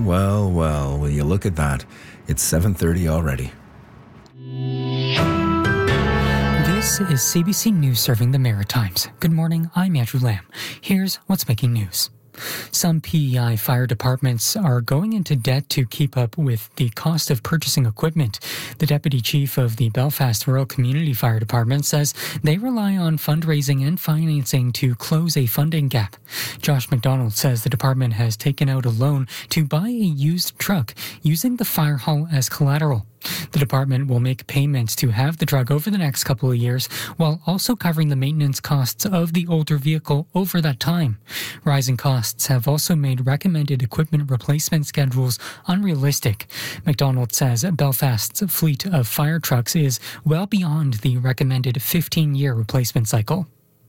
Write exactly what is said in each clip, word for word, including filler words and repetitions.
Well, well, will you look at that? It's seven thirty already. This is C B C News serving the Maritimes. Good morning, I'm Andrew Lamb. Here's what's making news. Some P E I fire departments are going into debt to keep up with the cost of purchasing equipment. The deputy chief of the Belfast Rural Community Fire Department says they rely on fundraising and financing to close a funding gap. Josh McDonald says the department has taken out a loan to buy a used truck using the fire hall as collateral. The department will make payments to have the truck over the next couple of years while also covering the maintenance costs of the older vehicle over that time. Rising costs have also made recommended equipment replacement schedules unrealistic. McDonald says Belfast's fleet of fire trucks is well beyond the recommended fifteen-year replacement cycle.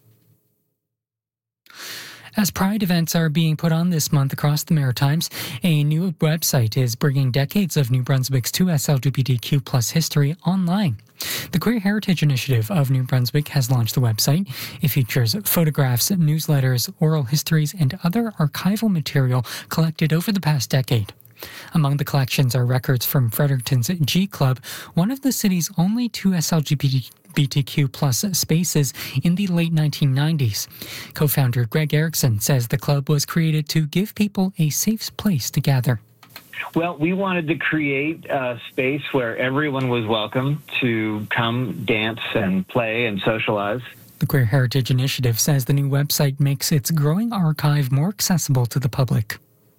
As Pride events are being put on this month across the Maritimes, a new website is bringing decades of New Brunswick's two S L G B T Q plus history online. The Queer Heritage Initiative of New Brunswick has launched the website. It features photographs, newsletters, oral histories, and other archival material collected over the past decade. Among the collections are records from Fredericton's G Club, one of the city's only two S L G B T Q plus spaces in the late nineteen nineties. Co-founder Greg Erickson says the club was created to give people a safe place to gather. Well, we wanted to create a space where everyone was welcome to come dance and play and socialize. The Queer Heritage Initiative says the new website makes its growing archive more accessible to the public.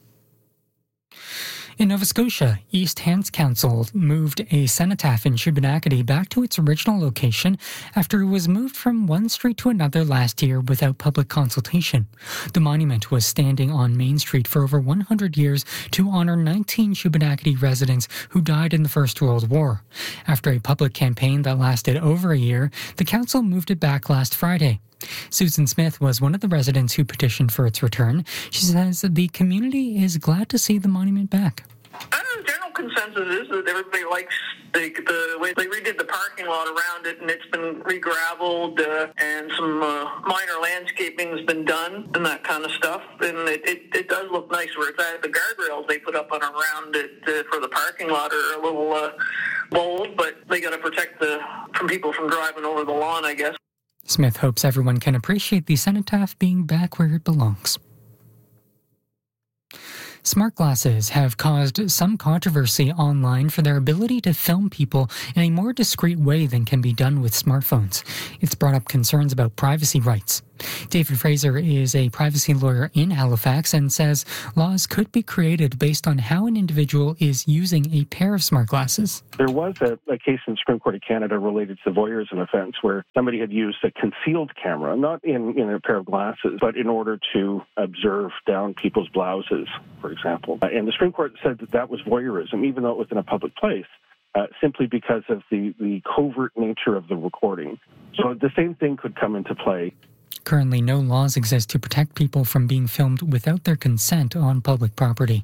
In Nova Scotia, East Hants Council moved a cenotaph in Shubenacadie back to its original location after it was moved from one street to another last year without public consultation. The monument was standing on Main Street for over one hundred years to honor nineteen Shubenacadie residents who died in the First World War. After a public campaign that lasted over a year, the council moved it back last Friday. Susan Smith was one of the residents who petitioned for its return. She says the community is glad to see the monument back. The general consensus is that everybody likes the, the way they redid the parking lot around it, and it's been re-graveled, uh, and some uh, minor landscaping's been done, and that kind of stuff. And it, it, it does look nice where it's at. The guardrails they put up on around it uh, for the parking lot are a little uh, bold, but they got to protect the from people from driving over the lawn, I guess. Smith hopes everyone can appreciate the cenotaph being back where it belongs. Smart glasses have caused some controversy online for their ability to film people in a more discreet way than can be done with smartphones. It's brought up concerns about privacy rights. David Fraser is a privacy lawyer in Halifax and says laws could be created based on how an individual is using a pair of smart glasses. There was a, a case in the Supreme Court of Canada related to voyeurism offense where somebody had used a concealed camera, not in, in a pair of glasses, but in order to observe down people's blouses, for example. Uh, and the Supreme Court said that that was voyeurism, even though it was in a public place. Uh, simply because of the, the covert nature of the recording. So the same thing could come into play. Currently, no laws exist to protect people from being filmed without their consent on public property.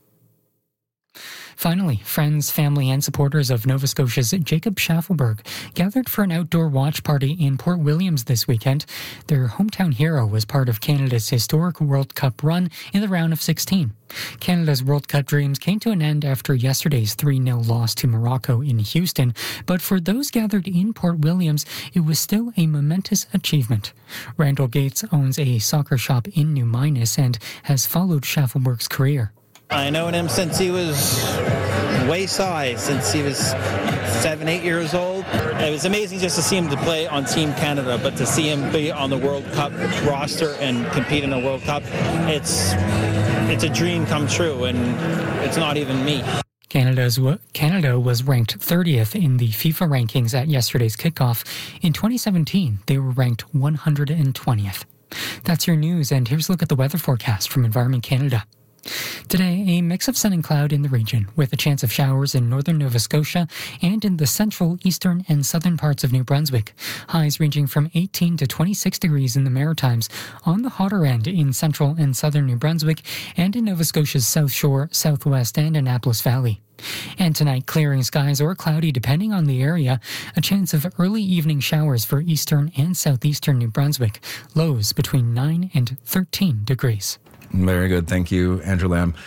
Finally, friends, family, and supporters of Nova Scotia's Jacob Schaffelberg gathered for an outdoor watch party in Port Williams this weekend. Their hometown hero was part of Canada's historic World Cup run in the round of sixteen. Canada's World Cup dreams came to an end after yesterday's three nil loss to Morocco in Houston, but for those gathered in Port Williams, it was still a momentous achievement. Randall Gates owns a soccer shop in New Minas and has followed Schaffelberg's career. I known him since he was waist-high, since he was seven, eight years old. It was amazing just to see him to play on Team Canada, but to see him be on the World Cup roster and compete in the World Cup, it's it's a dream come true, and it's not even me. Canada's Canada was ranked thirtieth in the FIFA rankings at yesterday's kickoff. In twenty seventeen, they were ranked one hundred twentieth. That's your news, and here's a look at the weather forecast from Environment Canada. Today, a mix of sun and cloud in the region, with a chance of showers in northern Nova Scotia and in the central, eastern, and southern parts of New Brunswick. Highs ranging from eighteen to twenty-six degrees in the Maritimes, on the hotter end in central and southern New Brunswick, and in Nova Scotia's South Shore, Southwest, and Annapolis Valley. And tonight, clearing skies or cloudy depending on the area. A chance of early evening showers for eastern and southeastern New Brunswick. Lows between nine and thirteen degrees. Very good. Thank you, Andrew Lamb.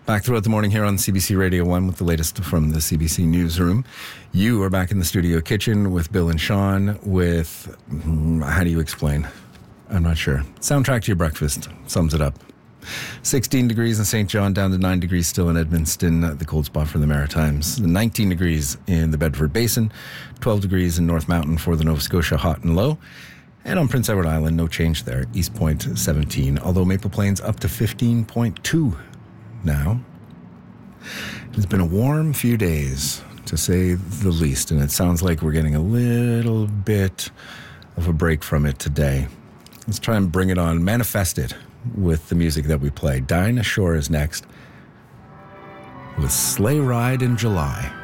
Back throughout the morning here on C B C Radio one with the latest from the C B C Newsroom. You are back in the studio kitchen with Bill and Sean with, how do you explain? I'm not sure. Soundtrack to your breakfast sums it up. sixteen degrees in Saint John, down to nine degrees still in Edmundston, the cold spot for the Maritimes. nineteen degrees in the Bedford Basin, twelve degrees in North Mountain for the Nova Scotia hot and low. And on Prince Edward Island, no change there. East Point seventeen, although Maple Plains up to fifteen point two now. It's been a warm few days, to say the least, and it sounds like we're getting a little bit of a break from it today. Let's try and bring it on, manifest it with the music that we play. Dinah Shore is next with Sleigh Ride in July.